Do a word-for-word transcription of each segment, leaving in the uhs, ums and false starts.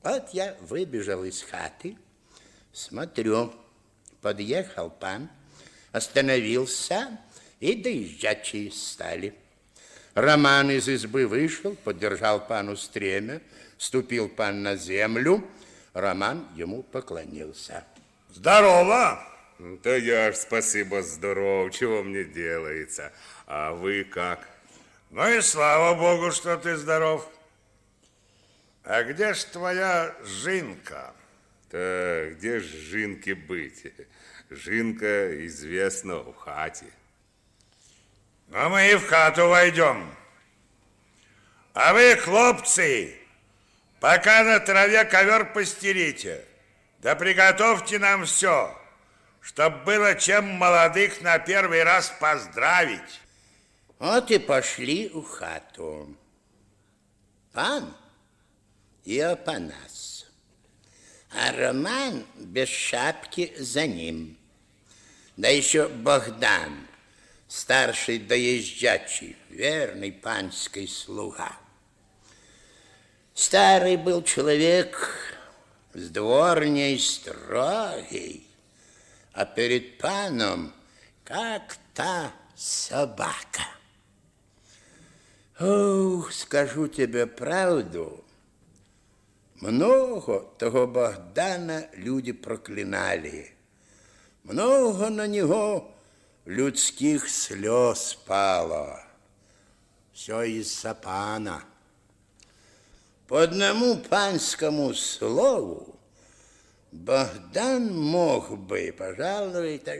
Вот я выбежал из хаты, смотрю, подъехал пан, остановился, и доезжачие стали. Роман из избы вышел, поддержал пану стремя, ступил пан на землю, Роман ему поклонился. Здорово! Да я ж, спасибо, здоров, чего мне делается. А вы как? Ну и слава богу, что ты здоров. А где ж твоя Жинка? Да где ж Жинке быть? Жинка, известно, в хате. Ну мы и в хату войдем. А вы, хлопцы, пока на траве ковер постелите, да приготовьте нам все, чтоб было чем молодых на первый раз поздравить. Вот и пошли в хату. Пан и Апанас. А Роман без шапки за ним. Да еще Богдан, старший доезжачий, верный панский слуга. Старый был человек с дворней строгий, а перед паном как та собака. Ух, скажу тебе правду, много того Богдана люди проклинали, много на него людских слез пало. Все из-за пана. По одному панскому слову Богдан мог бы, пожалуй, так,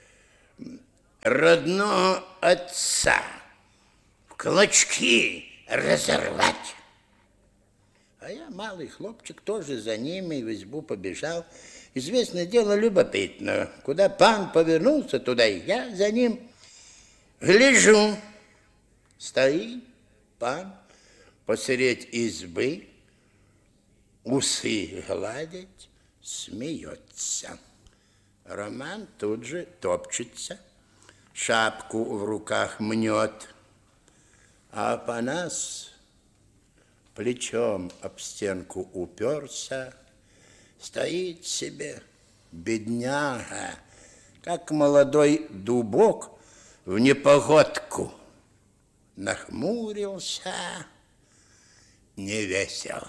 родного отца в клочки разорвать. А я, малый хлопчик, тоже за ними в избу побежал. Известное дело, любопытно. Куда пан повернулся, туда и я за ним. Гляжу, стоит пан посередь избы, усы гладить, смеется. Роман тут же топчется, шапку в руках мнет, а Апанас плечом об стенку уперся, стоит себе, бедняга, как молодой дубок в непогодку. Нахмурился, невесело.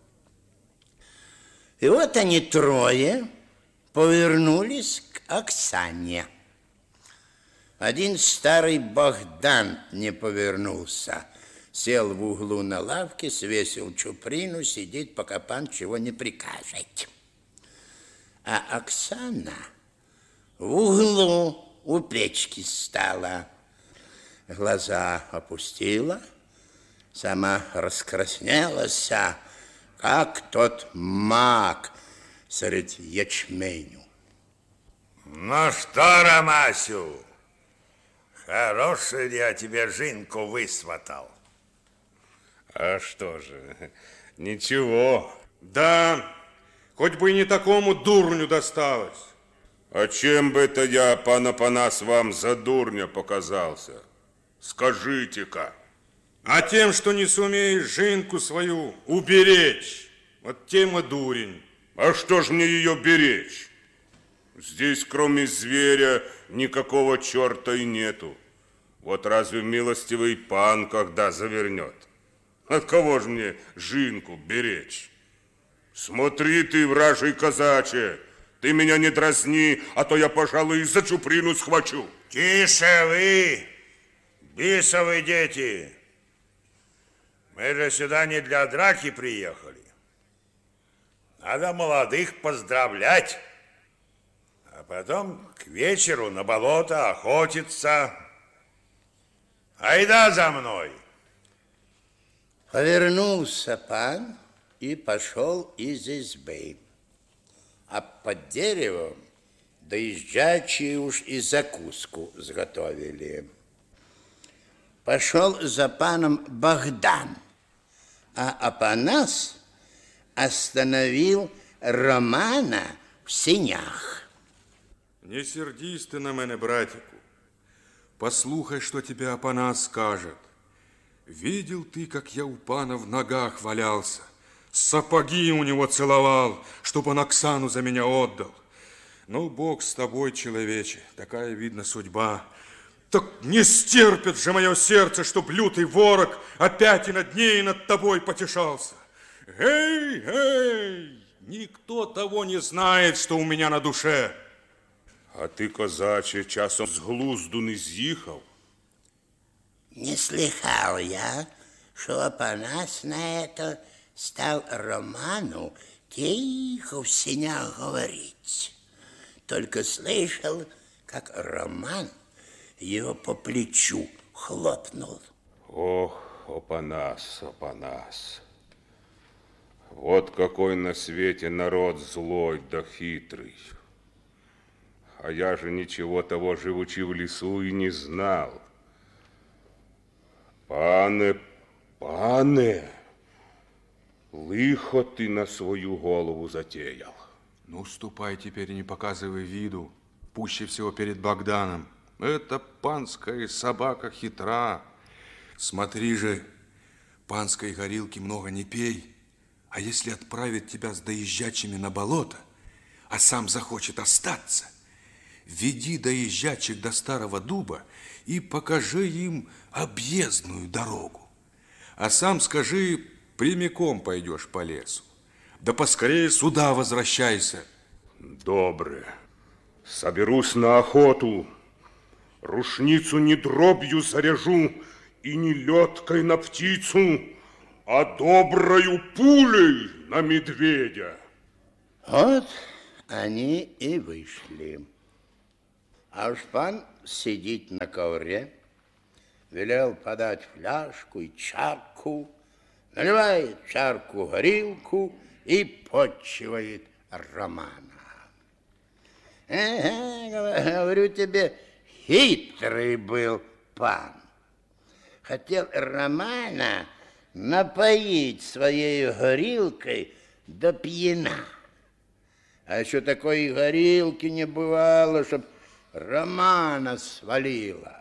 И вот они трое повернулись к Оксане. Один старый Богдан не повернулся. Сел в углу на лавке, свесил чуприну, сидит, пока пан чего не прикажет. А Оксана в углу у печки стала. Глаза опустила, сама раскраснелась, как тот мак средь ячменю. Ну что, Ромасю, хорошую я тебе Жинку высватал. А что же, ничего. Да, хоть бы и не такому дурню досталось. А чем бы это я, пан Апанас, вам за дурня показался? Скажите-ка. А тем, что не сумеешь Жинку свою уберечь, вот тем и дурень. А что ж мне ее беречь? Здесь, кроме зверя, никакого черта и нету. Вот разве милостивый пан когда завернет? От кого ж мне Жинку беречь? Смотри ты, вражий казаче, ты меня не дразни, а то я, пожалуй, за чуприну схвачу. Тише вы, бисовы дети. Мы же сюда не для драки приехали. Надо молодых поздравлять, а потом к вечеру на болото охотиться. Айда за мной. Повернулся пан и пошел из избы. А под деревом доезжачие уж и закуску сготовили. Пошел за паном Богдан, а Апанас остановил Романа в сенях. Не сердись ты на мене, братику. Послухай, что тебе Апанас скажет. Видел ты, как я у пана в ногах валялся, Сапоги у него целовал, чтобы он Оксану за меня отдал. Ну, Бог с тобой, человече, такая, видно, судьба. Так не стерпит же мое сердце, чтоб лютый ворог опять и над ней, и над тобой потешался. Эй, эй, никто того не знает, что у меня на душе. А ти, козаче, часом з глузду не з'їхав? Не слыхал я, что Апанас на это стал Роману тихо в сенях говорить. Только слышал, как Роман его по плечу хлопнул. Ох, Опанас, Опанас. Вот какой на свете народ злой да хитрый. А я же ничего того, живучи в лесу, и не знал. Пане, пане, лихо ты на свою голову затеял. Ну, ступай теперь и не показывай виду, пуще всего перед Богданом. Это панская собака хитра. Смотри же, панской горилки много не пей, а если отправит тебя с доезжачими на болото, а сам захочет остаться, веди доезжачих до старого дуба и покажи им объездную дорогу. А сам скажи, прямиком пойдешь по лесу. Да поскорее сюда возвращайся. Добре. Соберусь на охоту. Рушницу не дробью заряжу и не леткой на птицу, а доброю пулей на медведя. Вот они и вышли. А уж пан сидит на ковре, велел подать фляжку и чарку, наливает в чарку горилку и подчивает Романа. Ага, говорю тебе, хитрый был пан. Хотел Романа напоить своей горилкой до пьяна. А еще такой горилки не бывало, чтоб Романа свалила.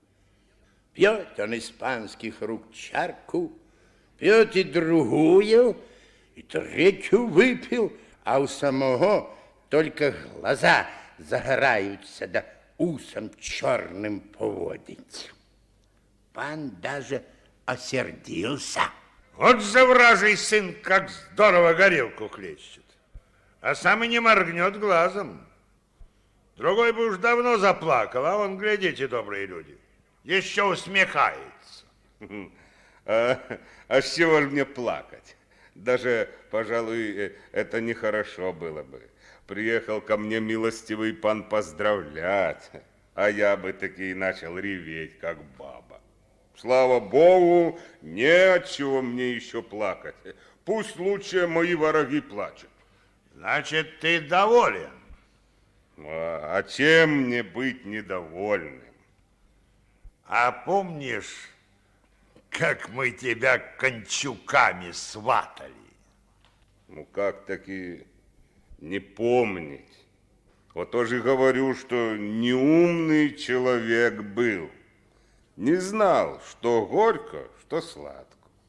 Пьет он из панских рук чарку, пьет и другую, и третью выпил, а у самого только глаза загораются, да усом черным поводить. Пан даже осердился. Вот же вражий сын, как здорово горелку хлещет, а сам и не моргнет глазом. Другой бы уж давно заплакал, а он, глядите, добрые люди, еще усмехается. А, а с чего же мне плакать? Даже, пожалуй, это нехорошо было бы. Приехал ко мне милостивый пан поздравлять, а я бы таки и начал реветь, как баба. Слава Богу, не от чего мне еще плакать. Пусть лучше мои враги плачут. Значит, ты доволен? А, а чем мне быть недовольным? А помнишь, как мы тебя кончуками сватали? Ну, как таки не помнить? Вот тоже говорю, что неумный человек был. Не знал, что горько, что сладко.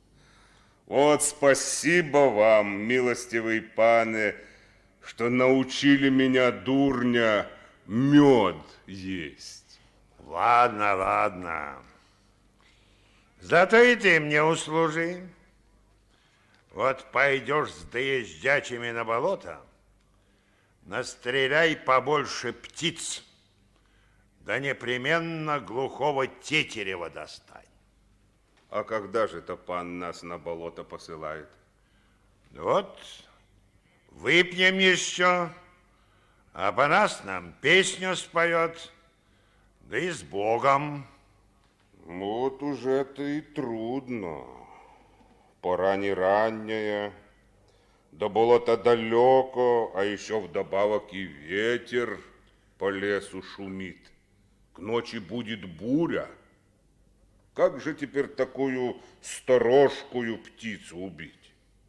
Вот спасибо вам, милостивый пане, что научили меня, дурня, мед есть. Ладно, ладно. Зато и ты мне услужи. Вот пойдешь с доезжачими на болото, настреляй побольше птиц, да непременно глухого тетерева достань. А когда же это пан нас на болото посылает? Вот, выпьем еще, а по нас нам песню споет, да и с Богом. Вот уже это и трудно. Пора не ранняя, до болота далеко, а еще вдобавок и ветер по лесу шумит. К ночи будет буря. Как же теперь такую сторожкую птицу убить?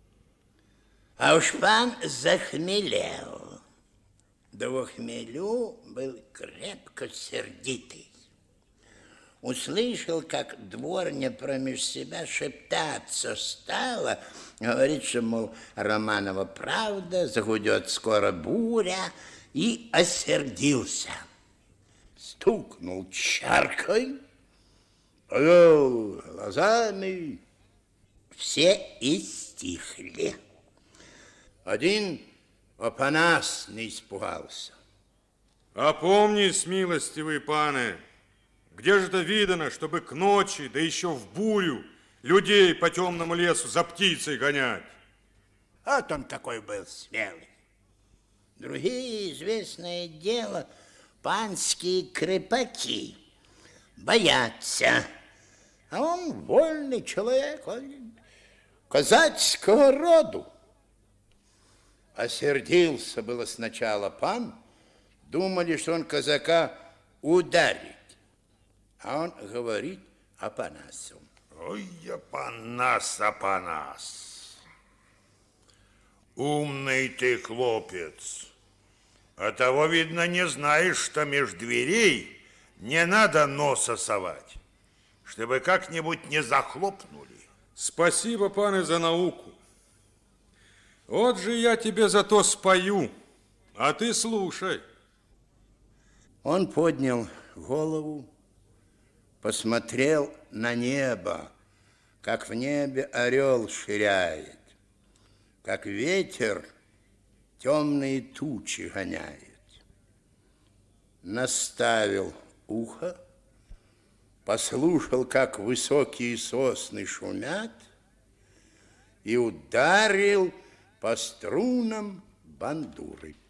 А уж пан захмелел. Да во хмелю был крепко сердитый. услышал, как дворня промеж себя шептаться стала, говорит, что, мол, Романова правда, загудет скоро буря, и осердился. Стукнул чаркой, повел глазами, все и стихли. Один Опанас не испугался. Опомнись, милостивые паны, где же это видано, чтобы к ночи, да еще в бурю, людей по темному лесу за птицей гонять? Вот он такой был смелый. Другие, известное дело, панские крепаки боятся. А он вольный человек, он казацкого роду. Осердился было сначала пан, думали, что он казака ударит. А он говорит Опанасу. Ой, Опанас, Опанас. Умный ты хлопец. А того, видно, не знаешь, что меж дверей не надо носа совать, чтобы как-нибудь не захлопнули. Спасибо, паны, за науку. Вот же я тебе зато спою, а ты слушай. Он поднял голову, посмотрел на небо, как в небе орел ширяет, как ветер темные тучи гоняет. Наставил ухо, послушал, как высокие сосны шумят, и ударил по струнам бандуры.